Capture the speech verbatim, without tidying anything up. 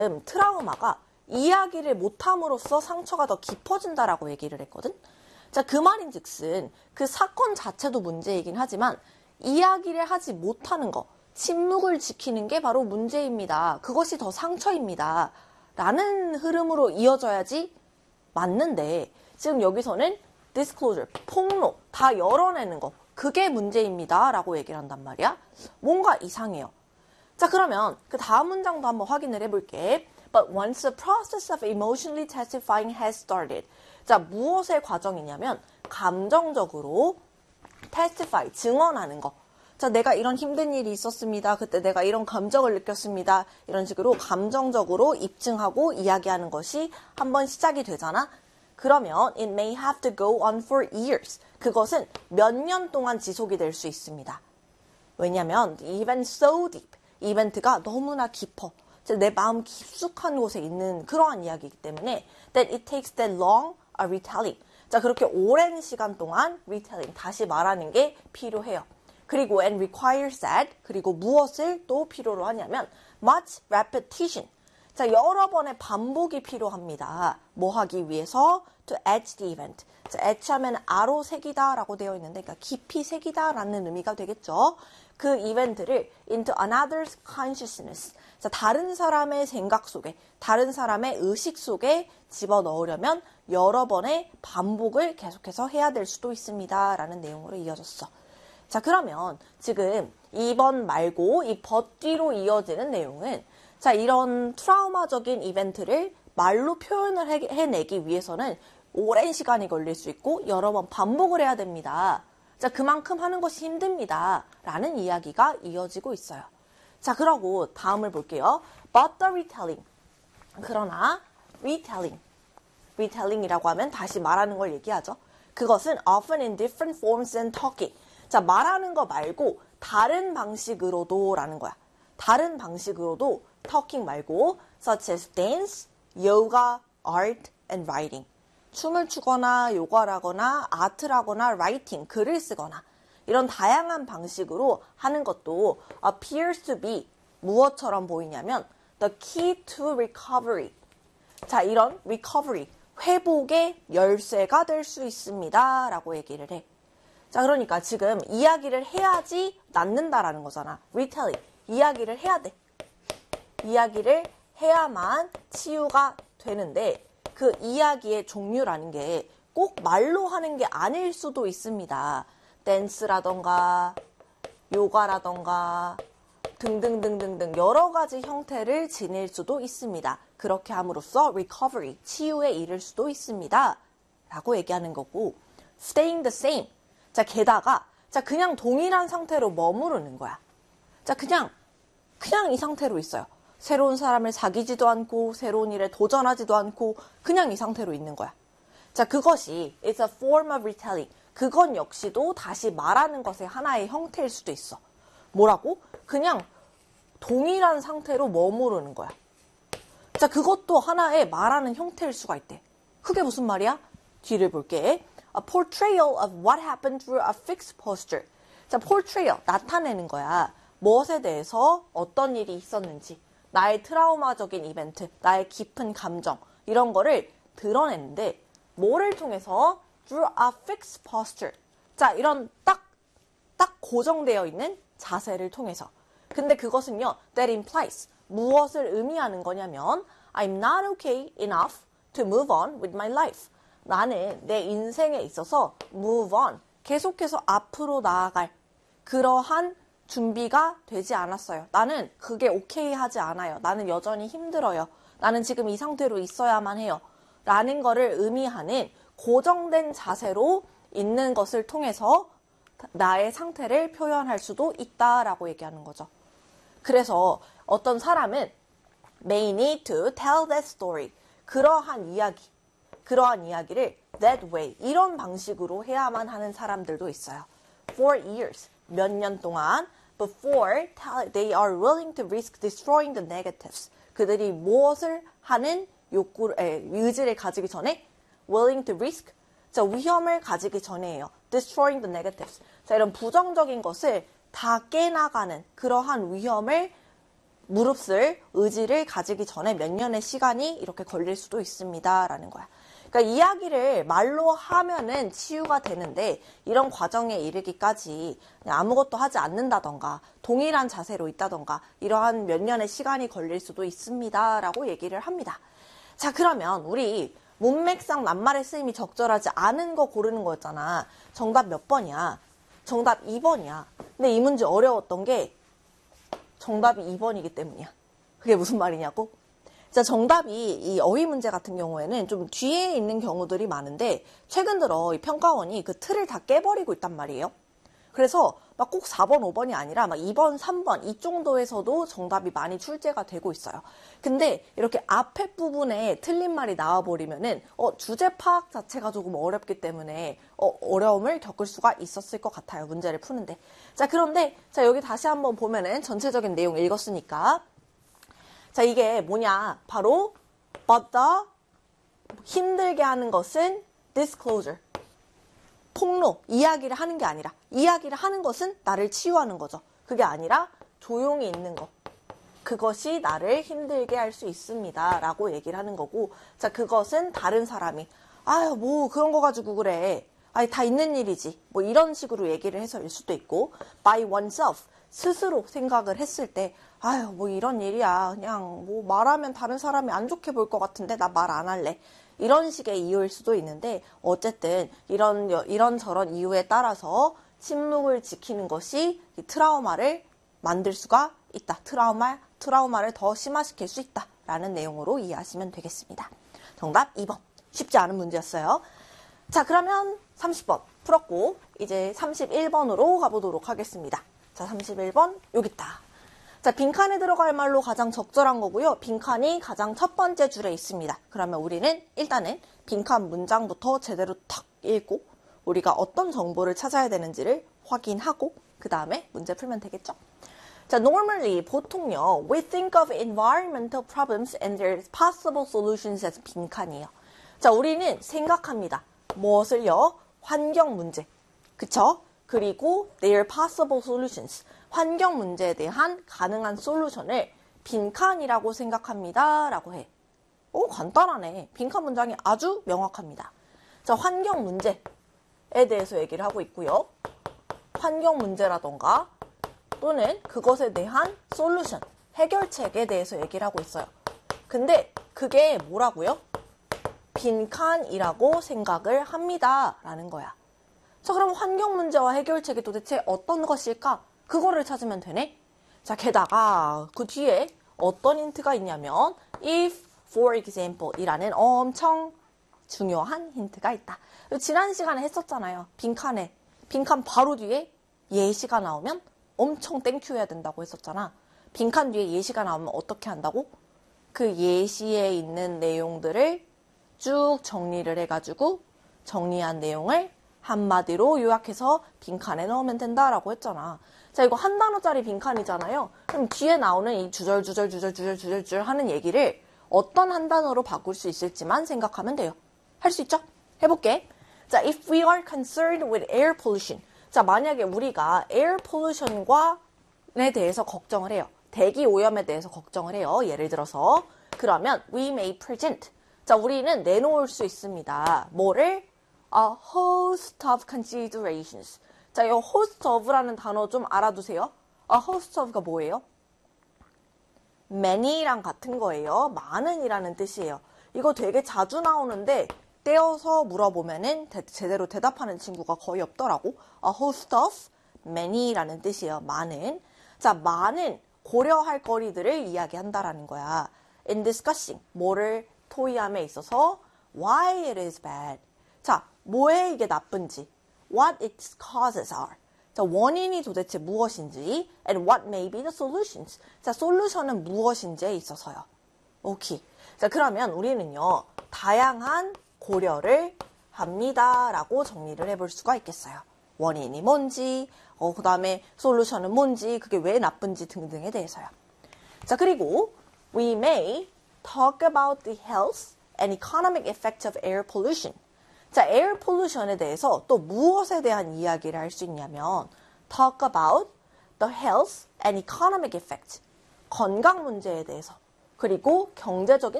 음, 트라우마가 이야기를 못함으로써 상처가 더 깊어진다라고 얘기를 했거든. 자, 그 말인즉슨 그 사건 자체도 문제이긴 하지만 이야기를 하지 못하는 거, 침묵을 지키는 게 바로 문제입니다. 그것이 더 상처입니다. 라는 흐름으로 이어져야지 맞는데 지금 여기서는 disclosure, 폭로, 다 열어내는 거, 그게 문제입니다. 라고 얘기를 한단 말이야. 뭔가 이상해요. 자, 그러면 그 다음 문장도 한번 확인을 해볼게. But once the process of emotionally testifying has started. 자, 무엇의 과정이냐면 감정적으로 testify, 증언하는 거. 자, 내가 이런 힘든 일이 있었습니다. 그때 내가 이런 감정을 느꼈습니다. 이런 식으로 감정적으로 입증하고 이야기하는 것이 한번 시작이 되잖아. 그러면 it may have to go on for years. 그것은 몇 년 동안 지속이 될 수 있습니다. 왜냐면 the event so deep. 이벤트가 너무나 깊어. 내 마음 깊숙한 곳에 있는 그러한 이야기이기 때문에 that it takes that long a retelling. 자, 그렇게 오랜 시간 동안 retelling, 다시 말하는 게 필요해요. 그리고 and requires that, 그리고 무엇을 또 필요로 하냐면 much repetition. 자, 여러 번의 반복이 필요합니다. 뭐 하기 위해서? to etch the event. 자, etch 하면 아로 새기다 라고 되어 있는데, 그러니까 깊이 새기다 라는 의미가 되겠죠. 그 이벤트를 into another's consciousness. 자, 다른 사람의 생각 속에, 다른 사람의 의식 속에 집어넣으려면 여러 번의 반복을 계속해서 해야 될 수도 있습니다. 라는 내용으로 이어졌어. 자, 그러면 지금 이 번 말고 이 but 뒤로 이어지는 내용은 자, 이런 트라우마적인 이벤트를 말로 표현을 해, 해내기 위해서는 오랜 시간이 걸릴 수 있고 여러 번 반복을 해야 됩니다. 자, 그만큼 하는 것이 힘듭니다. 라는 이야기가 이어지고 있어요. 자, 그러고 다음을 볼게요. But the retelling. 그러나 retelling. retelling이라고 하면 다시 말하는 걸 얘기하죠. 그것은 often in different forms than talking. 자, 말하는 거 말고 다른 방식으로도 라는 거야. 다른 방식으로도 talking 말고 such as dance, yoga, art, and writing. 춤을 추거나 요가라거나 아트라거나 writing, 글을 쓰거나 이런 다양한 방식으로 하는 것도 appears to be 무엇처럼 보이냐면 the key to recovery. 자, 이런 recovery, 회복의 열쇠가 될 수 있습니다. 라고 얘기를 해. 자, 그러니까 지금 이야기를 해야지 낫는다라는 거잖아. retelling. 이야기를 해야 돼. 이야기를 해야만 치유가 되는데 그 이야기의 종류라는 게 꼭 말로 하는 게 아닐 수도 있습니다. 댄스라던가 요가라던가 등등등등등 여러 가지 형태를 지닐 수도 있습니다. 그렇게 함으로써 recovery, 치유에 이를 수도 있습니다. 라고 얘기하는 거고 staying the same. 자, 게다가 자, 그냥 동일한 상태로 머무르는 거야. 자, 그냥 그냥 이 상태로 있어요. 새로운 사람을 사귀지도 않고 새로운 일에 도전하지도 않고 그냥 이 상태로 있는 거야. 자, 그것이 it's a form of retelling. 그건 역시도 다시 말하는 것의 하나의 형태일 수도 있어. 뭐라고? 그냥 동일한 상태로 머무르는 거야. 자, 그것도 하나의 말하는 형태일 수가 있대. 그게 무슨 말이야? 뒤를 볼게. A portrayal of what happened through a fixed posture. 자, portrayal, 나타내는 거야. 무엇에 대해서 어떤 일이 있었는지, 나의 트라우마적인 이벤트, 나의 깊은 감정, 이런 거를 드러내는데 뭐를 통해서? through a fixed posture. 자, 이런 딱, 딱 고정되어 있는 자세를 통해서. 근데 그것은요, that implies, 무엇을 의미하는 거냐면 I'm not okay enough to move on with my life. 나는 내 인생에 있어서 move on, 계속해서 앞으로 나아갈 그러한 준비가 되지 않았어요. 나는 그게 오케이 하지 않아요. 나는 여전히 힘들어요. 나는 지금 이 상태로 있어야만 해요. 라는 거를 의미하는 고정된 자세로 있는 것을 통해서 나의 상태를 표현할 수도 있다라고 얘기하는 거죠. 그래서 어떤 사람은 may need to tell that story. 그러한 이야기, 그러한 이야기를 that way, 이런 방식으로 해야만 하는 사람들도 있어요. For years, 몇 년 동안 before they are willing to risk destroying the negatives. 그들이 무엇을 하는 욕구를, 에, 의지를 가지기 전에 willing to risk, 자, 위험을 가지기 전에예요. destroying the negatives. 자, 이런 부정적인 것을 다 깨나가는 그러한 위험을 무릅쓸 의지를 가지기 전에 몇 년의 시간이 이렇게 걸릴 수도 있습니다. 라는 거야. 그러니까 이야기를 말로 하면은 치유가 되는데 이런 과정에 이르기까지 그냥 아무것도 하지 않는다던가 동일한 자세로 있다던가 이러한 몇 년의 시간이 걸릴 수도 있습니다. 라고 얘기를 합니다. 자, 그러면 우리 문맥상 낱말의 쓰임이 적절하지 않은 거 고르는 거였잖아. 정답 몇 번이야? 정답 이 번이야. 근데 이 문제 어려웠던 게 정답이 이 번이기 때문이야. 그게 무슨 말이냐고? 자, 정답이 이 어휘 문제 같은 경우에는 좀 뒤에 있는 경우들이 많은데 최근 들어 이 평가원이 그 틀을 다 깨버리고 있단 말이에요. 그래서 막 꼭 사 번, 오 번이 아니라 막 이 번, 삼 번 이 정도에서도 정답이 많이 출제가 되고 있어요. 근데 이렇게 앞에 부분에 틀린 말이 나와버리면은 어, 주제 파악 자체가 조금 어렵기 때문에 어, 어려움을 겪을 수가 있었을 것 같아요. 문제를 푸는데. 자, 그런데 자 여기 다시 한번 보면은 전체적인 내용 읽었으니까 자, 이게 뭐냐? 바로 but the 힘들게 하는 것은 disclosure. 폭로, 이야기를 하는 게 아니라 이야기를 하는 것은 나를 치유하는 거죠. 그게 아니라 조용히 있는 거. 그것이 나를 힘들게 할 수 있습니다. 라고 얘기를 하는 거고 자, 그것은 다른 사람이 아유, 뭐 그런 거 가지고 그래. 아니, 다 있는 일이지. 뭐 이런 식으로 얘기를 해서일 수도 있고 by oneself. 스스로 생각을 했을 때 아유, 뭐 이런 일이야. 그냥 뭐 말하면 다른 사람이 안 좋게 볼 것 같은데 나 말 안 할래. 이런 식의 이유일 수도 있는데 어쨌든 이런 이런저런 이유에 따라서 침묵을 지키는 것이 이 트라우마를 만들 수가 있다. 트라우마, 트라우마를 더 심화시킬 수 있다라는 내용으로 이해하시면 되겠습니다. 정답 이 번. 쉽지 않은 문제였어요. 자, 그러면 삼십 번 풀었고 이제 삼십일 번으로 가보도록 하겠습니다. 자, 삼십일 번 여기 있다. 자, 빈칸에 들어갈 말로 가장 적절한 거고요. 빈칸이 가장 첫 번째 줄에 있습니다. 그러면 우리는 일단은 빈칸 문장부터 제대로 탁 읽고 우리가 어떤 정보를 찾아야 되는지를 확인하고 그 다음에 문제 풀면 되겠죠? 자, normally 보통요. We think of environmental problems and their possible solutions as 빈칸이에요. 자, 우리는 생각합니다. 무엇을요? 환경 문제. 그쵸? 그리고 their possible solutions. 환경 문제에 대한 가능한 솔루션을 빈칸이라고 생각합니다. 라고 해. 오, 간단하네. 빈칸 문장이 아주 명확합니다. 자, 환경 문제에 대해서 얘기를 하고 있고요. 환경 문제라던가 또는 그것에 대한 솔루션, 해결책에 대해서 얘기를 하고 있어요. 근데 그게 뭐라고요? 빈칸이라고 생각을 합니다. 라는 거야. 자, 그럼 환경 문제와 해결책이 도대체 어떤 것일까? 그거를 찾으면 되네. 자, 게다가 그 뒤에 어떤 힌트가 있냐면 if, for example 이라는 엄청 중요한 힌트가 있다. 지난 시간에 했었잖아요. 빈칸에. 빈칸 바로 뒤에 예시가 나오면 엄청 땡큐 해야 된다고 했었잖아. 빈칸 뒤에 예시가 나오면 어떻게 한다고? 그 예시에 있는 내용들을 쭉 정리를 해가지고 정리한 내용을 한마디로 요약해서 빈칸에 넣으면 된다라고 했잖아. 자, 이거 한 단어짜리 빈칸이잖아요. 그럼 뒤에 나오는 이 주절주절주절주절주절주절 하는 얘기를 어떤 한 단어로 바꿀 수 있을지만 생각하면 돼요. 할 수 있죠? 해볼게. 자, if we are concerned with air pollution. 자, 만약에 우리가 air pollution과에 대해서 걱정을 해요. 대기 오염에 대해서 걱정을 해요. 예를 들어서. 그러면 we may present. 자, 우리는 내놓을 수 있습니다. 뭐를? A host of considerations. 자, 이 host of라는 단어 좀 알아두세요. A host of가 뭐예요? many랑 같은 거예요. 많은이라는 뜻이에요. 이거 되게 자주 나오는데 떼어서 물어보면은 대, 제대로 대답하는 친구가 거의 없더라고. A host of many라는 뜻이에요. 많은. 자, 많은 고려할 거리들을 이야기한다라는 거야. In discussing, 뭐를 토의함에 있어서 why it is bad. 자, 뭐에 이게 나쁜지, what its causes are. 자, 원인이 도대체 무엇인지, and what may be the solutions. 자, 솔루션은 무엇인지에 있어서요. 오케이. 자, 그러면 우리는요, 다양한 고려를 합니다. 라고 정리를 해볼 수가 있겠어요. 원인이 뭔지, 어, 그 다음에 솔루션은 뭔지, 그게 왜 나쁜지 등등에 대해서요. 자, 그리고 we may talk about the health and economic effects of air pollution. 자, 에어 폴루션에 대해서 또 무엇에 대한 이야기를 할 수 있냐면 talk about the health and economic effect. 건강 문제에 대해서, 그리고 경제적인